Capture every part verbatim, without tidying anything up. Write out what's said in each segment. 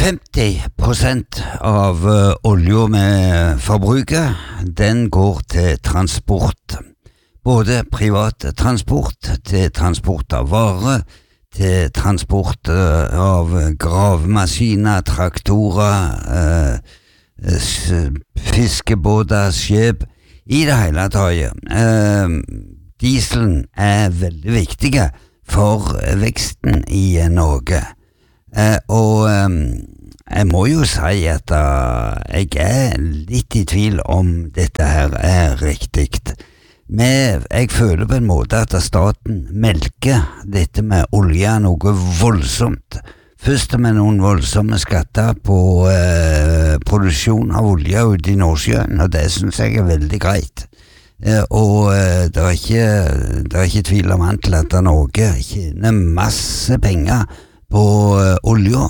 femti prosent av uh, olja med forbruket, den går til transport. Både privat transport, til transport av varer, til transport uh, av gravemaskiner, traktorer, uh, fiskebåter, skjeb, i det hele taget. Uh, dieselen er veldig viktig for veksten i Norge. Uh, og um, jeg må jo si at uh, jeg er litt i tvil om dette her er riktig. Men jeg føler på en måte at staten melker dette med olje noe voldsomt. Først med noen voldsomme skatter på uh, produksjon av olje ute i Nordsjøen, og det synes jeg er veldig greit. Uh, og uh, det er ikke, det er ikke tvil om at Norge tjener masse penger på uh, olja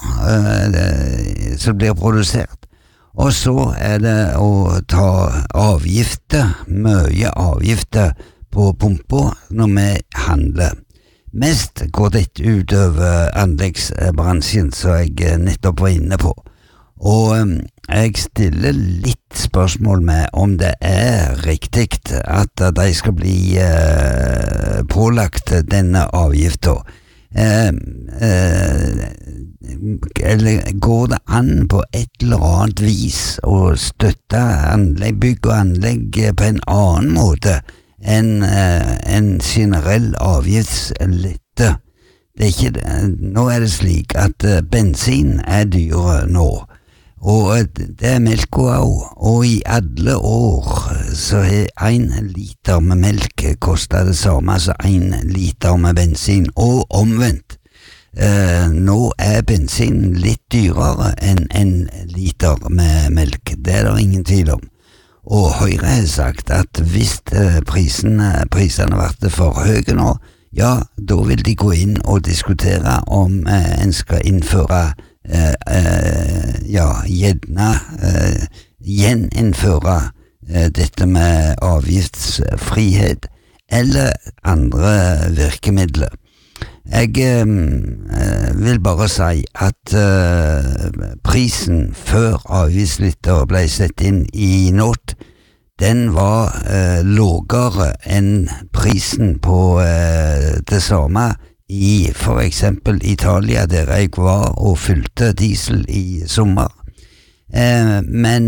uh, som blir produsert. Og så er det å ta avgifter, mye avgifter på pumper når vi handler. Mest går dette utover anleggsbransjen, som jeg nettopp var inne på. Og um, jeg stiller litt spørsmål med om det er riktig at de skal bli uh, pålagt denne avgiften. Eh, eh, eller går det an på et eller annet vis å støtte anlegg, bygg og anlegg på en annen måte enn eh, en generell avgiftslette? Det er ikke, nå er det slik at eh, bensin er dyre nå, og det er melk også, og i alle år så er en liter med melk kostet det samme som en liter med bensin, og omvendt. Eh, nå er bensin litt dyrere enn en liter med melk, det er det ingen tvil om. Og Høyre har sagt at hvis prisene, prisene ble for høye nå, ja, da vil de gå inn og diskutere om eh, en skal innføre Uh, uh, ja, gjerne uh, gjeninnføre uh, dette med avgiftsfrihet eller andre virkemidler. Jeg uh, vil bare si at uh, prisen før avgiftslista ble sett inn i Nord, den var uh, lavere enn prisen på uh, det samme i for eksempel Italia, der jeg var og fylte diesel i sommer. Eh, men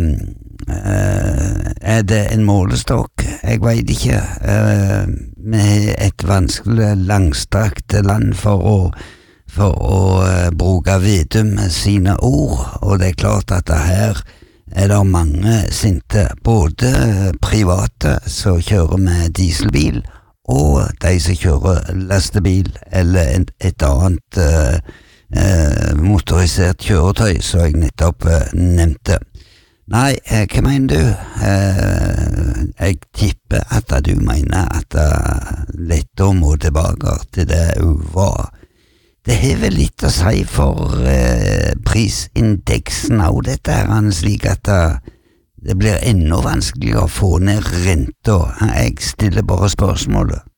eh, er det en målestokk? Jeg vet ikke. Eh, vi er et vanskelig langstrakt land for å, for å eh, bruke Vedum sine ord, og det er klart at det her er det mange sinte, både private som kjører med dieselbil, og de som kjører lastebil eller et, et annet uh, uh, motorisert kjøretøy som jeg nettopp uh, nevnte. Nei, uh, hva mener du? Uh, jeg tipper at du mener at uh, dette må tilbake til det hun var. Det har vel litt å si for uh, prisindeksen av dette her, slik at uh, det blir enda vanskeligere å få ned renta. Jeg stiller bare spørsmålet.